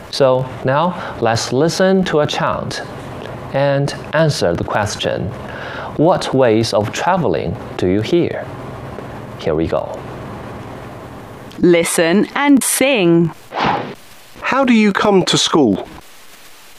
So now let's listen to a chant and answer the question, what ways of traveling do you hear? Here we go. Listen and sing. How do you come to school?